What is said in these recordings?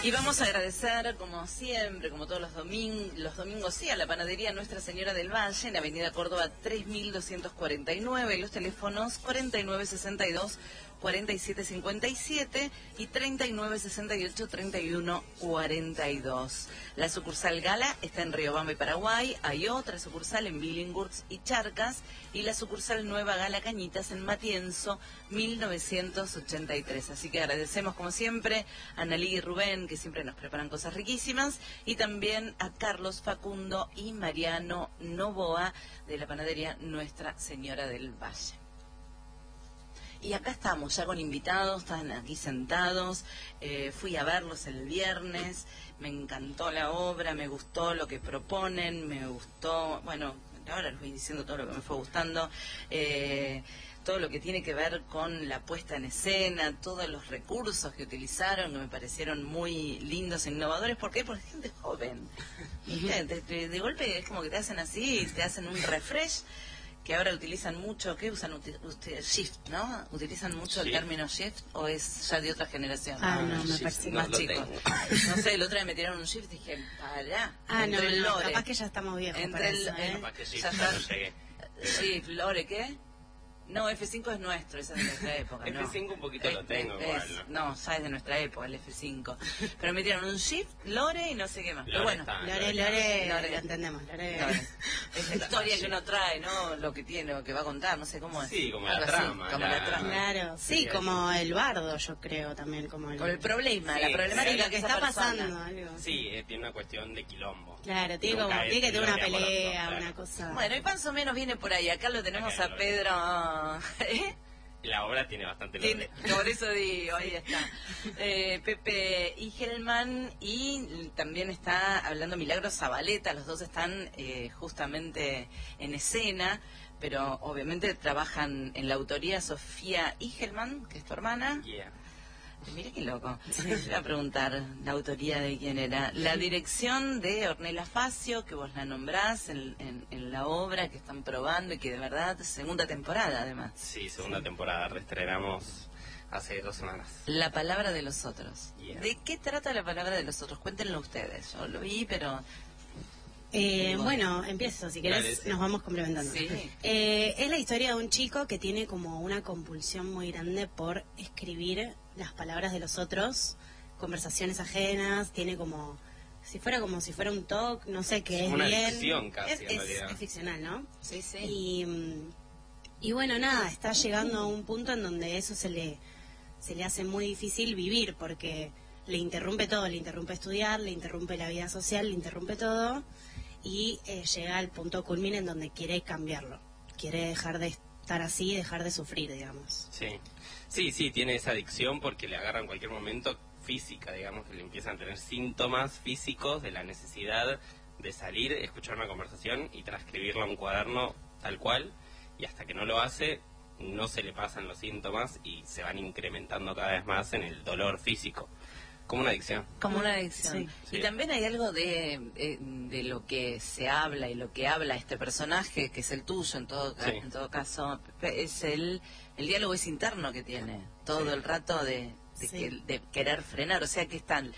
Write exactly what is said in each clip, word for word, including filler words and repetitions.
Y vamos a agradecer, como siempre, como todos los domingos, los domingos sí, a la panadería Nuestra Señora del Valle, en Avenida Córdoba tres mil doscientos cuarenta y nueve, los teléfonos cuarenta y nueve sesenta y dos, cuarenta y siete cincuenta y siete y treinta y nueve sesenta y ocho, treinta y uno cuarenta y dos. La sucursal Gala está en Riobamba y Paraguay, hay otra sucursal en Billinghurst y Charcas, y la sucursal Nueva Gala Cañitas en Matienzo, mil novecientos ochenta y tres. Así que agradecemos como siempre a Analí y Rubén, que siempre nos preparan cosas riquísimas, y también a Carlos, Facundo y Mariano Novoa de la panadería Nuestra Señora del Valle. Y acá estamos ya con invitados, están aquí sentados, eh, fui a verlos el viernes, me encantó la obra, me gustó lo que proponen, me gustó, bueno, ahora les voy diciendo todo lo que me fue gustando, eh, todo lo que tiene que ver con la puesta en escena, todos los recursos que utilizaron, que me parecieron muy lindos e innovadores. ¿Por qué? Porque es gente joven. ¿Viste? De, de, de golpe es como que te hacen así, te hacen un refresh, que ahora utilizan mucho. ¿Qué usan ustedes? Shift, ¿no? ¿Utilizan mucho el término shift o es ya de otra generación? Ah, no, me parece más chicos. No sé, el otro día me tiraron un shift y dije, pará. Ah, no, el no, lore, capaz que ya estamos viejos entre para el, eso, ¿eh? Capaz que sí, ya ya está. no llegué. Shift, lore, ¿qué? No, F cinco es nuestro, esa es de nuestra época, ¿no? F cinco un poquito lo tengo es, igual, ¿no? No, ya es de nuestra época, el F cinco. Pero me tiraron un shift, lore y no sé qué más. Pero Lore bueno, está, Lore, Lore, Lore, lo entendemos, Lore. Lore. Es la historia que uno trae, ¿no? Lo que tiene, lo que va a contar, no sé cómo es. Sí, como Algo la así, trama. como la trama. Claro, sí, Sí, como el bardo, yo creo también, como el... Con el problema, Sí, la sí, problemática lo que esa está persona. pasando, algo. Sí, eh, tiene una cuestión de quilombo. Claro, tiene, Nunca como, es tiene que tener una gloria por pelea, otro, una claro. cosa... Bueno, y más o menos viene por ahí. Acá lo tenemos Acá a lo Pedro. ¿Eh? La obra tiene bastante Tiene- lore. por eso digo, ahí está. Eh, Pepe Igelman, y también está hablando Milagros Zabaleta, los dos están eh, justamente en escena, pero obviamente trabajan en la autoría Sofía Igelman, que es tu hermana. Yeah. Mira qué loco. Yo iba a preguntar la autoría de quién era. La dirección de Ornella Facio, que vos la nombrás en, en, en la obra que están probando y que de verdad, segunda temporada además. Sí, segunda temporada, reestrenamos hace dos semanas. La palabra de los otros. Yeah. ¿De qué trata la palabra de los otros? Cuéntenlo ustedes. Yo lo vi, pero... Eh, bueno, empiezo, si querés, Dale, sí. nos vamos complementando. Sí. Eh, es la historia de un chico que tiene como una compulsión muy grande por escribir las palabras de los otros, conversaciones ajenas, tiene como, si fuera como si fuera un talk, no sé qué es Una bien. ficción casi, es, en es- realidad. es ficcional, ¿no? Sí, sí. Y, mm, y bueno, nada, está llegando a un punto en donde eso se le, se le hace muy difícil vivir, porque le interrumpe todo, le interrumpe estudiar, le interrumpe la vida social, le interrumpe todo, y eh, llega al punto culmine en donde quiere cambiarlo, quiere dejar de estar así, dejar de sufrir, digamos. Sí, sí, sí, tiene esa adicción porque le agarra en cualquier momento física, digamos, que le empiezan a tener síntomas físicos de la necesidad de salir, escuchar una conversación y transcribirla a un cuaderno tal cual, y hasta que no lo hace, no se le pasan los síntomas y se van incrementando cada vez más en el dolor físico, como una adicción. Como una adicción. Sí. Y Sí. también hay algo de, eh, de lo que se habla y lo que habla este personaje, que es el tuyo en todo, ca- Sí. en todo caso, es el, el diálogo es interno que tiene, todo Sí. el rato de, de, Sí. que- de querer frenar, o sea que están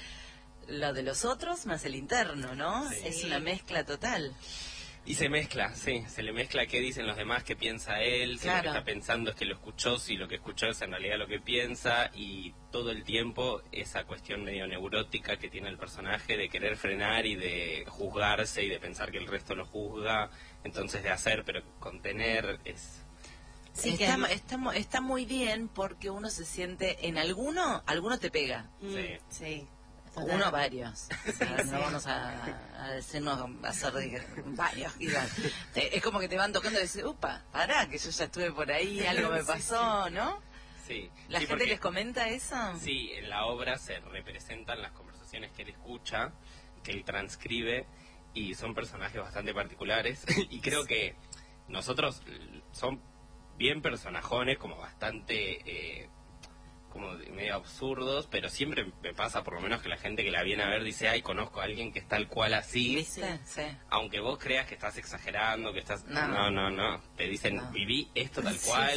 lo de los otros más el interno, ¿no? Sí. Es una mezcla total. Y se mezcla, sí, se le mezcla qué dicen los demás, qué piensa él, si lo Claro. que está pensando es que lo escuchó, si lo que escuchó es en realidad lo que piensa, y todo el tiempo esa cuestión medio neurótica que tiene el personaje de querer frenar y de juzgarse y de pensar que el resto lo juzga, entonces de hacer pero contener es... Sí, que está, además- está, mu- está muy bien porque uno se siente, en alguno, alguno te pega. Mm, Sí. sí. Uno, varios. O sea, sí. no vamos a, a decirnos, a hacer de- varios, quizás. Te- Es como que te van tocando y dices, upa, pará, que yo ya estuve por ahí, algo me pasó, ¿no? Sí, ¿La sí, gente porque- les comenta eso? Sí, en la obra se representan las conversaciones que él escucha, que él transcribe, y son personajes bastante particulares. Y creo que nosotros l- son bien personajones, como bastante, eh, como de- medio absurdos, pero siempre me pasa, por lo menos, que la gente que la viene a ver dice, ay, conozco a alguien que es tal cual así. ¿Viste? Sí. Aunque vos creas que estás exagerando, que estás... No. No, no, no. Te dicen, No. viví esto tal Sí, cual, sí.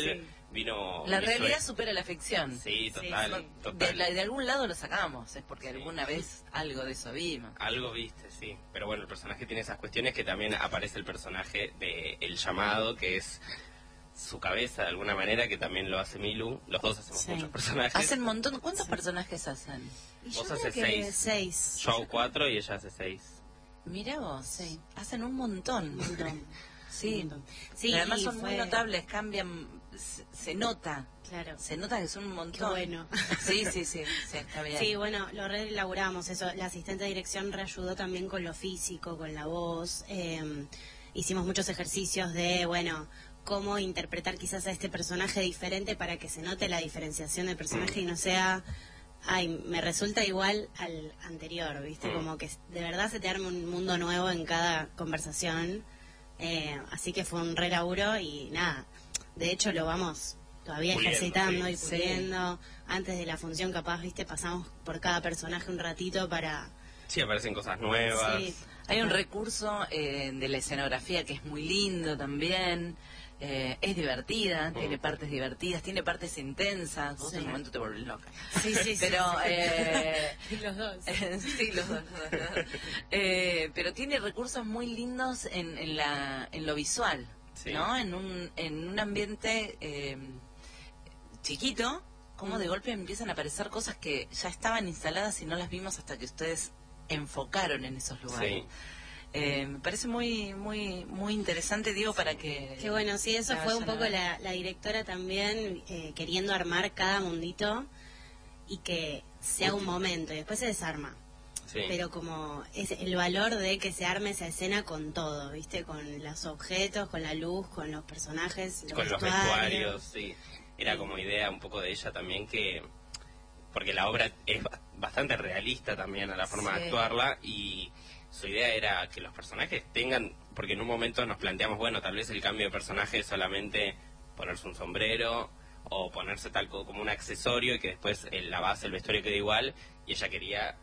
vino... La mi realidad sue- supera la ficción. Sí, total, Sí, total. De, la- de algún lado lo sacamos, es porque Sí. alguna vez algo de eso vimos. Algo viste, sí. Pero bueno, el personaje tiene esas cuestiones que también aparece el personaje de El Llamado, que es su cabeza de alguna manera, que también lo hace Milu. Los dos hacemos Sí. muchos personajes. Hacen un montón. ¿Cuántos personajes hacen? Y Vos yo haces creo que seis. seis. Yo hago cuatro y ella hace seis. Mira vos, Sí. hacen un montón. Un montón. Sí, Un montón. Sí, pero además y son muy fue- notables, cambian, se, se nota, Claro. se nota que son un montón. Qué bueno. Sí, sí, sí, sí, está bien. Sí, bueno, lo reelaboramos eso. La asistente de dirección reayudó también con lo físico, con la voz. Eh, hicimos muchos ejercicios de, bueno, cómo interpretar quizás a este personaje diferente para que se note la diferenciación del personaje y no sea, ay, me resulta igual al anterior, ¿viste? Mm. Como que de verdad se te arme un mundo nuevo en cada conversación. Eh, así que fue un re laburo y nada, de hecho lo vamos todavía Puliendo, ejercitando sí. y puliendo. Antes de la función capaz, viste, pasamos por cada personaje un ratito para... Sí, aparecen cosas nuevas. Sí. Hay un recurso eh, de la escenografía que es muy lindo también. Eh, es divertida, Mm. tiene partes divertidas, tiene partes intensas. Vos Sí. en un momento te volvés loca. Sí, sí, sí. Pero, eh, los dos. sí, los dos. los dos. Eh, pero tiene recursos muy lindos en, en, la, en lo visual, Sí. ¿no? En un, en un ambiente eh, chiquito, como de golpe empiezan a aparecer cosas que ya estaban instaladas y no las vimos hasta que ustedes enfocaron en esos lugares. Sí. Eh, me parece muy muy muy interesante, digo, para que... Qué bueno, sí, eso la fue un vayan a poco ver. la, la directora también eh, queriendo armar cada mundito y que sea un momento y después se desarma. Sí. Pero como es el valor de que se arme esa escena con todo, ¿viste? Con los objetos, con la luz, con los personajes, los Con los vestuarios. vestuarios, sí. Era como idea un poco de ella también que... Porque la obra es ba- bastante realista también a la forma de Sí. actuarla y su idea era que los personajes tengan... Porque en un momento nos planteamos, bueno, tal vez el cambio de personaje es solamente ponerse un sombrero o ponerse tal co- como un accesorio y que después eh, la base, el vestuario quede igual, y ella quería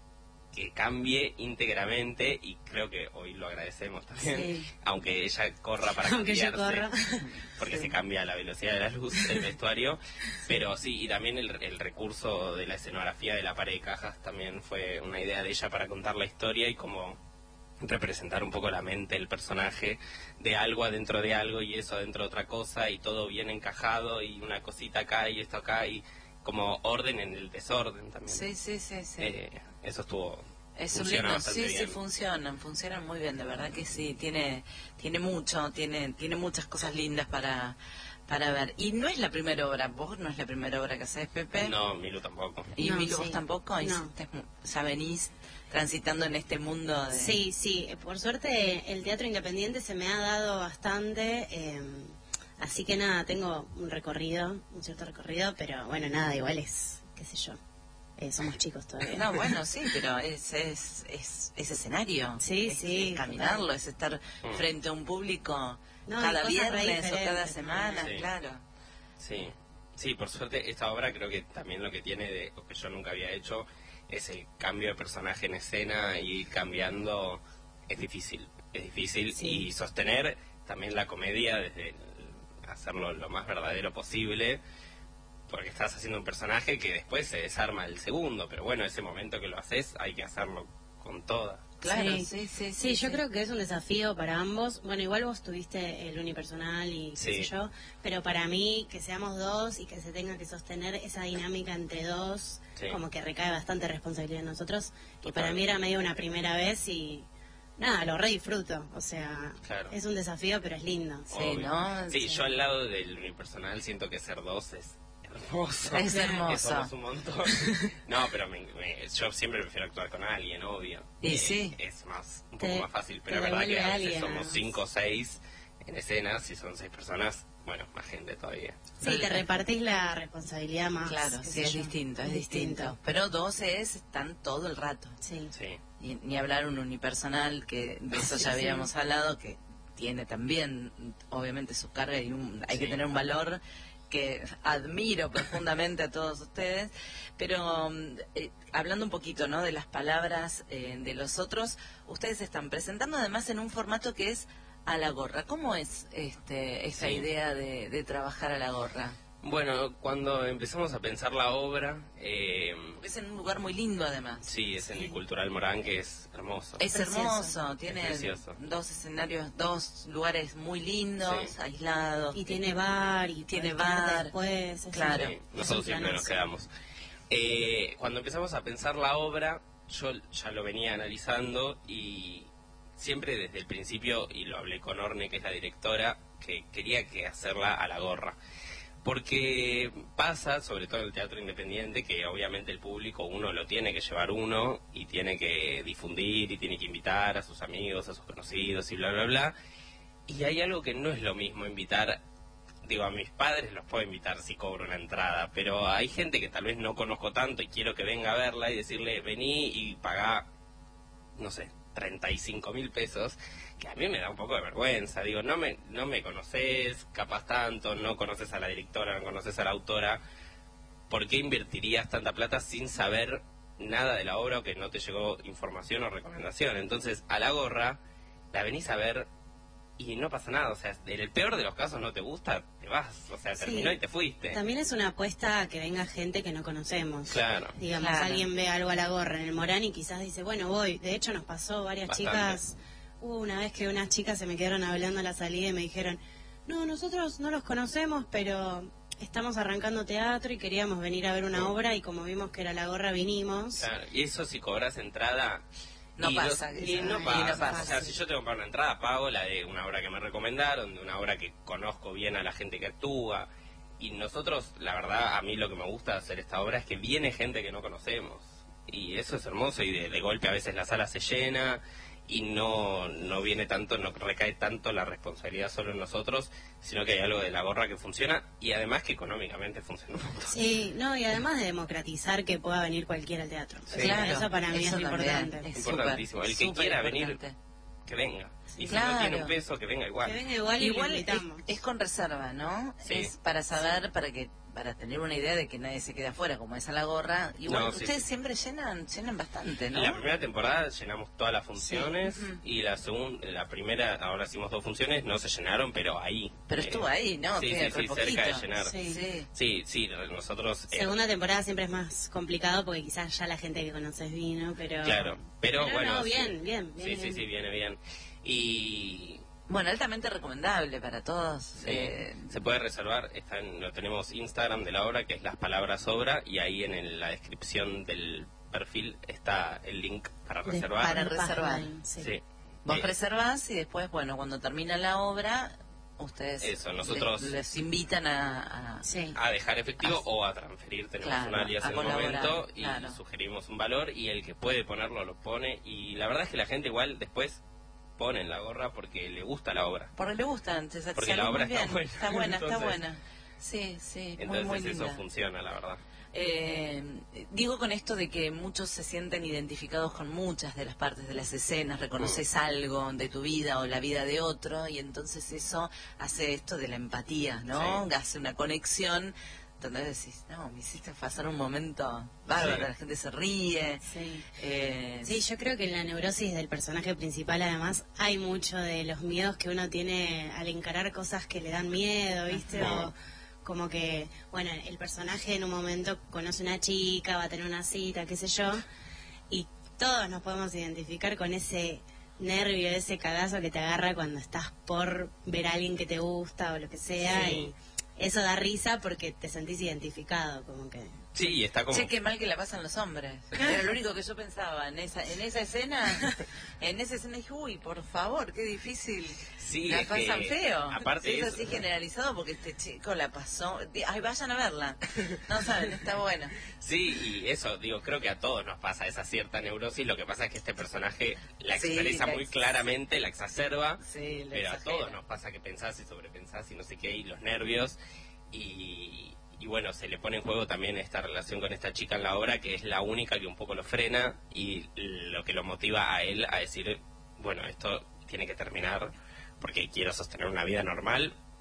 que cambie íntegramente y creo que hoy lo agradecemos también, Sí. aunque ella corra para Aunque yo cambiarse, corra. porque Sí. se cambia la velocidad de la luz, el vestuario, pero sí, y también el, el recurso de la escenografía de la pared de cajas también fue una idea de ella para contar la historia y como representar un poco la mente del personaje de algo adentro de algo y eso adentro de otra cosa y todo bien encajado y una cosita acá y esto acá y como orden en el desorden también. Sí, sí, sí, sí. Eh, eso estuvo... Es un funciona lindo, bastante sí, sí, bien. funcionan, funcionan muy bien, de verdad que sí, tiene tiene mucho, tiene tiene muchas cosas lindas para para ver. Y no es la primera obra, vos no es la primera obra que haces, Pepe. No, Milu tampoco. Y No, Milu, sí. vos tampoco, No. hiciste mu- ya venís transitando en este mundo de... Sí, sí, por suerte el teatro independiente se me ha dado bastante, eh, así que nada, tengo un recorrido, un cierto recorrido, pero bueno, nada, igual es, qué sé yo, eh, somos chicos todavía. No, bueno, sí, pero es, es, es, es escenario. Sí, es, sí, es caminarlo, total. es estar Mm. frente a un público No, y cada cosas re viernes o cada diferentes semana, también. Sí. claro. Sí, sí, por suerte esta obra creo que también lo que tiene de lo que yo nunca había hecho es el cambio de personaje en escena y ir cambiando es difícil, es difícil Sí. y sostener también la comedia desde el- hacerlo lo más verdadero posible porque estás haciendo un personaje que después se desarma el segundo, pero bueno, ese momento que lo haces hay que hacerlo con toda. Claro, Sí. sí, sí, sí. Sí, yo sí. creo que es un desafío para ambos. Bueno, igual vos tuviste el unipersonal y qué Sí. sé yo, pero para mí que seamos dos y que se tenga que sostener esa dinámica entre dos, Sí. como que recae bastante responsabilidad en nosotros. Y Total. para mí era medio una primera vez y nada, lo re disfruto. O sea, Claro. es un desafío, pero es lindo. Sí, Obvio. ¿no? Sí, Sí. yo al lado del unipersonal siento que ser dos es hermoso. Es hermoso. Que somos un montón. No, pero me- me- yo siempre prefiero actuar con alguien, obvio. Y Eh, sí. Es más, un Te- poco más fácil. Pero te es verdad que devuelve a veces alguien, somos además. cinco o seis en escenas. Si son seis personas, bueno, más gente todavía. Sí, te repartís la responsabilidad más. Claro, qué sí, sé es yo. distinto, es distinto. Pero dos es, están todo el rato. Sí. Sí. Y, ni hablar un unipersonal, que de eso Sí, ya sí. habíamos hablado, que tiene también, obviamente, su carga y un- hay que Sí. tener un valor que admiro profundamente a todos ustedes. Pero mm, eh, hablando un poquito, ¿no?, de las palabras eh, de los otros, ustedes están presentando además en un formato que es a la gorra. ¿Cómo es este esta Sí. idea de, de trabajar a la gorra? Bueno, cuando empezamos a pensar la obra... Eh, es en un lugar muy lindo, además. Sí, es en sí. el Cultural Morán, que es hermoso. Es precioso. hermoso, tiene es dos escenarios, dos lugares muy lindos, sí. aislados. Y tiene bar, y tiene bar. Después, claro. Sí, nosotros siempre nos quedamos. Eh, cuando empezamos a pensar la obra, yo ya lo venía analizando y siempre desde el principio, y lo hablé con Orne, que es la directora, que quería que hacerla a la gorra. Porque pasa, sobre todo en el teatro independiente, que obviamente el público uno lo tiene que llevar uno y tiene que difundir y tiene que invitar a sus amigos, a sus conocidos y bla, bla, bla. Y hay algo que no es lo mismo invitar, digo, a mis padres los puedo invitar si cobro una entrada, pero hay gente que tal vez no conozco tanto y quiero que venga a verla y decirle, vení y pagá, no sé, treinta y cinco mil pesos, que a mí me da un poco de vergüenza. Digo, no me no me conoces capaz tanto, no conoces a la directora, no conoces a la autora, ¿por qué invertirías tanta plata sin saber nada de la obra o que no te llegó información o recomendación? Entonces, a la gorra la venís a ver y no pasa nada, o sea, en el peor de los casos no te gusta, te vas, o sea, terminó sí. y te fuiste. También es una apuesta a que venga gente que no conocemos. Claro. Digamos, claro. alguien ve algo a la gorra en el Morán y quizás dice, bueno, voy. De hecho, nos pasó varias Bastante. chicas. Hubo una vez que unas chicas se me quedaron hablando a la salida y me dijeron, no, nosotros no los conocemos, pero estamos arrancando teatro y queríamos venir a ver una Sí. obra y como vimos que era la gorra, vinimos. Claro, y eso si cobras entrada... No y pasa, los- que y eso- no y pasa. no pasa. O sea, si yo tengo que pagar una entrada, pago la de una obra que me recomendaron, de una obra que conozco bien a la gente que actúa. Y nosotros, la verdad, a mí lo que me gusta de hacer esta obra es que viene gente que no conocemos. Y eso es hermoso, y de, de golpe a veces la sala se llena y no no viene tanto, no recae tanto la responsabilidad solo en nosotros, sino que hay algo de la gorra que funciona y además que económicamente funciona un montón. Sí, no, y además de democratizar que pueda venir cualquiera al teatro. Sí. Claro, Eso para mí eso es también importante. es Importantísimo. súper, El que súper quiera venir, importante. que venga. Y si Claro. no tiene un peso, que venga igual. Que venga igual y Igual lo es, invitamos. es con reserva, ¿no? Sí. Es para saber, para que para tener una idea de que nadie se quede afuera, como es a la gorra. Igual No, sí, ustedes sí. siempre llenan llenan bastante, ¿no? La primera temporada llenamos todas las funciones Sí. Ujú. y la segunda, la primera, ahora hicimos dos funciones, no se llenaron, pero ahí. Pero Eh, estuvo ahí, ¿no? Sí, Que sí, re sí, poquito. cerca de llenar. Sí. Sí. Sí, sí, nosotros... eh, Segunda temporada siempre es más complicado porque quizás ya la gente que conoces vino, pero... Claro, pero, Pero bueno... no, sí. bien, bien, bien, Sí, sí, bien. sí, viene bien. Y... Bueno, altamente recomendable para todos. Sí, eh, se puede reservar, está en, lo tenemos Instagram de la obra, que es Las Palabras Obra, y ahí en el- la descripción del perfil está el link para De- reservar. para Paz reservar. Line, sí. Sí. Vos Eh, reservás y después, bueno, cuando termina la obra, ustedes Eso, nosotros- les, les invitan a... a- Sí. a dejar efectivo Ah, o a transferir, tenemos claro, un alias a en el colaborar, momento y claro. sugerimos un valor y el que puede ponerlo lo pone, y la verdad es que la gente igual después pone en la gorra porque le gusta la obra. Porque le gustan, se Porque salió la obra muy está bien. buena. Está buena, está Entonces- buena. Sí, sí, muy, Entonces muy eso linda. funciona, la verdad. Eh, digo con esto de que muchos se sienten identificados con muchas de las partes de las escenas, reconoces Mm. algo de tu vida o la vida de otro y entonces eso hace esto de la empatía, ¿no? Sí. Hace una conexión donde decís, no, me hiciste pasar un momento bárbaro, Sí. la gente se ríe. Sí. Eh, Sí, yo creo que en la neurosis del personaje principal además hay mucho de los miedos que uno tiene al encarar cosas que le dan miedo, ¿viste? Ajá. O como que, bueno, el personaje en un momento conoce una chica, va a tener una cita, qué sé yo, y todos nos podemos identificar con ese nervio, ese cagazo que te agarra cuando estás por ver a alguien que te gusta o lo que sea, Sí. y eso da risa porque te sentís identificado, como que... Sí, y está como... Che, qué mal que la pasan los hombres. Era lo único que yo pensaba en esa en esa escena. En esa escena dije, uy, por favor, qué difícil. Sí, la es pasan que, feo. aparte es eso- así generalizado porque este chico la pasó. Ay, vayan a verla. No saben, está buena. Sí, y eso, digo, creo que a todos nos pasa esa cierta neurosis, lo que pasa es que este personaje la Sí, expresa la muy ex- claramente, la exacerba, Sí, la pero a exagera. todos nos pasa que pensás y sobrepensás y no sé qué, y los nervios, y, y bueno, se le pone en juego también esta relación con esta chica en la obra, que es la única que un poco lo frena, y lo que lo motiva a él a decir, bueno, esto tiene que terminar, porque quiero sostener una vida normal,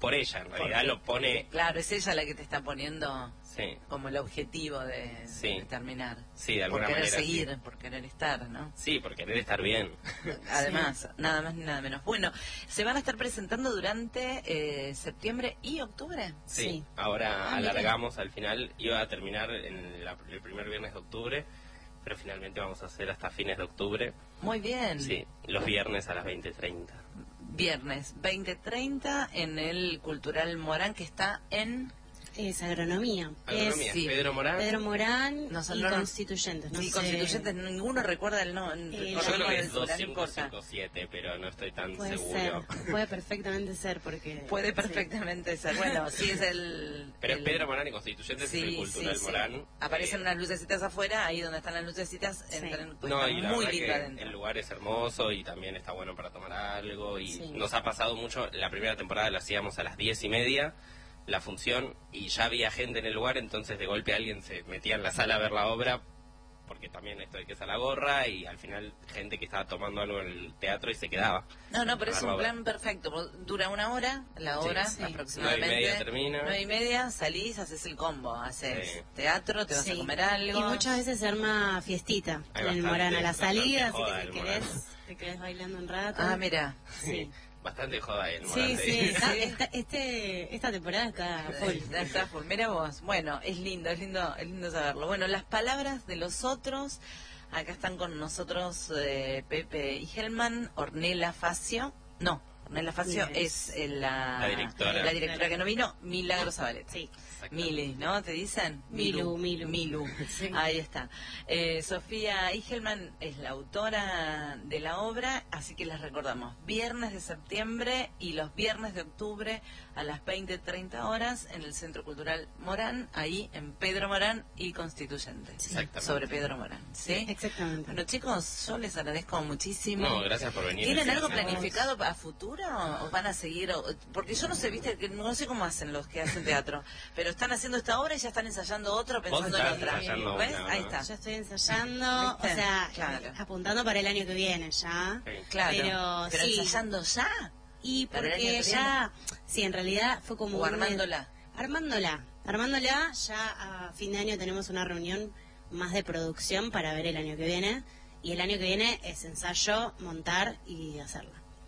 por ella, en realidad Porque, lo pone... Claro, es ella la que te está poniendo Sí, como el objetivo de, Sí. de terminar. sí, de alguna por querer manera seguir, sí. por querer estar, ¿no? Sí, por querer estar bien. Además, nada más ni nada menos. Bueno, ¿se van a estar presentando durante eh, septiembre y octubre? Sí, Sí. ahora Ah, mira. alargamos al final, iba a terminar en la- el primer viernes de octubre, pero finalmente vamos a hacer hasta fines de octubre. Muy bien. Sí, los viernes a las veinte treinta. Viernes veinte treinta en el Cultural Morán, que está en... Es agronomía. Agronomía, Es sí. Pedro Morán. Pedro Morán No, son- y no, no. Constituyentes. No sí, sé. Constituyentes, ninguno recuerda el nombre. Eh, Yo creo que es no dos cinco importa. cinco siete, pero no estoy tan Puede seguro. ser, puede perfectamente ser porque... Puede sí. perfectamente ser. Bueno, sí es el... Pero es el- Pedro Morán y Constituyentes, es el Sí, Cultural sí, sí. Morán. Aparecen Eh, unas lucecitas afuera, ahí donde están las lucecitas, Sí. entran, pues, No, está y la muy verdad lindo que adentro. el lugar es hermoso y también está bueno para tomar algo. Y Sí. nos ha pasado mucho, la primera temporada la hacíamos a las diez y media, la función, y ya había gente en el lugar, entonces de golpe alguien se metía en la sala a ver la obra, porque también esto de que es a la gorra, y al final gente que estaba tomando algo en el teatro y se quedaba. No, no, pero a es ver la un obra. plan perfecto. porque Dura una hora, la hora Sí, sí. aproximadamente. Nueve y media termina. Nueve y media, salís, haces el combo. Haces Sí. teatro, te vas a Sí. comer algo. Y muchas veces se arma fiestita Hay en el bastante- Morán a la bastante salida, así joda que el si Morán. querés, te quedés bailando un rato. Ah, mira. Sí, Bastante joda el Morán. sí, te sí, digo. está- está- este, esta temporada está full. Ya está full. Mira vos. Bueno, es lindo, es lindo, es lindo saberlo. Bueno, las palabras de los otros. Acá están con nosotros eh, Pepe Igelman, Ornella Facio. No, Ornella Facio Mira, es eh, la, La directora. la directora que no vino, Milagro Zabaleta. Sí. Mili, ¿no? ¿Te dicen? Milu, Milu. Milu. Sí. Ahí está. Eh, Sofía Igelman es la autora de la obra, así que les recordamos, viernes de septiembre y los viernes de octubre a las veinte treinta horas en el Centro Cultural Morán, ahí en Pedro Morán y Constituyentes. Exactamente. Sobre Pedro Morán, ¿sí? Exactamente. Bueno, chicos, yo les agradezco muchísimo. No, gracias por venir. ¿Tienen Sí, algo sí. planificado a futuro o van a seguir? o- Porque yo no sé, viste, que no sé cómo hacen los que hacen teatro, pero están haciendo esta obra y ya están ensayando otra, pensando en estás otra. ensayando ¿Ves? una, Ahí ¿no? está. Yo estoy ensayando, ¿Viste? o sea, Claro. apuntando para el año que viene ya. Sí. Claro. Pero, Pero sí. ensayando ya. Y Para el año porque que ya, sí, en realidad fue como... O un- armándola. Armándola. Armándola, ya a fin de año tenemos una reunión más de producción para ver el año que viene. Y el año que viene es ensayo, montar y hacerla.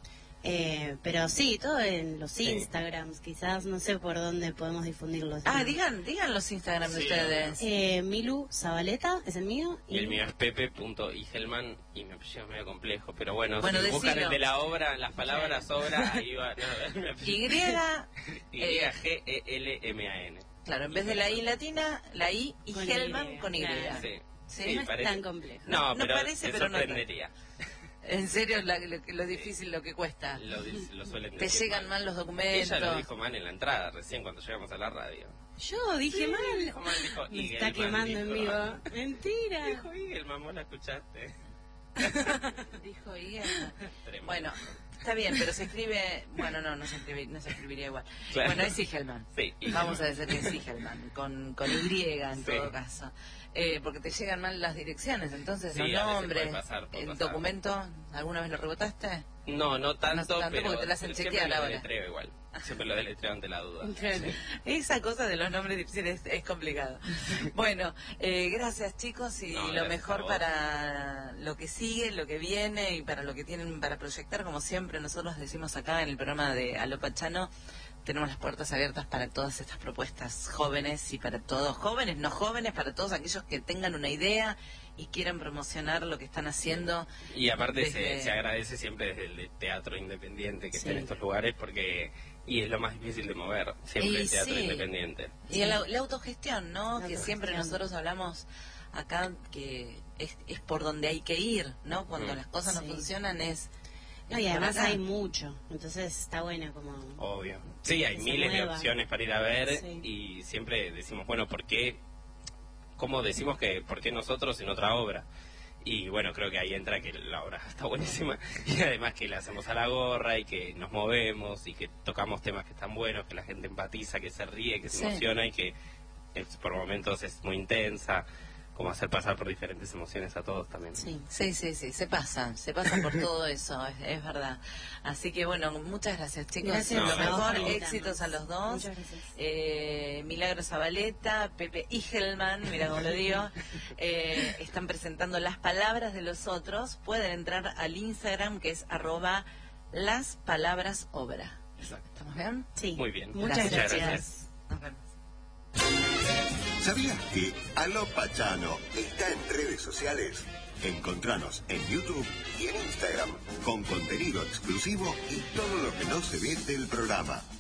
Eh, pero sí, todo en los Sí. Instagrams, quizás, no sé por dónde podemos difundirlos. Ah, digan, digan los Instagram de Sí, ustedes. Eh, Milu Zabaleta es el mío. Y el mío es pepe.igelman y mi apellido es medio complejo, pero bueno, Bueno, si buscan decilo. el de la obra, las palabras obra, ahí va. No, mi apellido- Y, Y eh, G E L M A N. claro, en vez de la I latina, la I y Con Helman Y, con Y. claro. Sí. Sí, no es tan complejo. No, No pero parece, te pero no sorprendería. En serio, la- lo, lo difícil, lo que cuesta. Lo, di- lo suelen Te decir llegan mal los documentos. Ella lo dijo mal en la entrada, recién cuando llegamos a la radio. Yo dije mal. Dijo mal, dijo Me está Igelman, quemando en dijo. vivo. Mentira. Dijo Igelman, vos la escuchaste. Dijo Ian. Tremendo. Bueno, está bien, pero se escribe. Bueno, no, no se, escribe, no se escribiría igual. Claro. Bueno, es Igelman. Sí, Igelman. Vamos a decir que es Igelman, con, con Y en Sí. todo caso. Eh, porque te llegan mal las direcciones, entonces Sí, los a veces nombres. puede pasar, puede ¿El pasar. documento alguna vez lo rebotaste? No, no tanto, No tanto, pero porque te la hacen siempre chequear lo ahora. deletreo igual. Siempre lo deletreo ante la duda. Esa cosa de los nombres difíciles es, es complicado. Bueno, eh, gracias chicos y No, lo gracias a mejor vos. para lo que sigue, lo que viene y para lo que tienen para proyectar, como siempre nosotros decimos acá en el programa de Aló Pachano, tenemos las puertas abiertas para todas estas propuestas jóvenes y para todos, jóvenes, no jóvenes, para todos aquellos que tengan una idea y quieran promocionar lo que están haciendo. Y aparte Desde- se, se agradece siempre desde el teatro independiente que Sí. esté en estos lugares porque y es lo más difícil de mover, siempre Y el teatro sí. independiente. Y la, la autogestión, ¿no? La que siempre autogestión. nosotros hablamos acá que es, es por donde hay que ir, ¿no? Cuando Mm. las cosas no Sí. funcionan es... No, y es por además acá. hay mucho, entonces está bueno como... Obvio. Sí, hay Se miles de mueva. opciones para ir a ver Sí. y siempre decimos, bueno, ¿por qué? ¿Cómo decimos que por qué nosotros en otra obra? Y bueno, creo que ahí entra que la obra está buenísima y además que la hacemos a la gorra y que nos movemos y que tocamos temas que están buenos, que la gente empatiza, que se ríe, que se Sí. emociona y que es- por momentos es muy intensa. como hacer pasar por diferentes emociones a todos también. Sí, sí, sí, sí, se pasan, se pasan por todo eso, es, es verdad. Así que bueno, muchas gracias, chicos. Gracias Lo a mejor, vos por éxitos a los dos. Muchas gracias. Eh, Milagro Zabaleta, Pepe Igelman, mira cómo lo digo, eh, están presentando Las Palabras de los Otros. Pueden entrar al Instagram, que es arroba las palabras obra. Exacto. ¿Estamos bien? Sí. Muy bien. Muchas Muchas gracias. gracias. Nos vemos. ¿Sabías que Aló Pachano está en redes sociales? Encontranos en YouTube y en Instagram con contenido exclusivo y todo lo que no se ve del programa.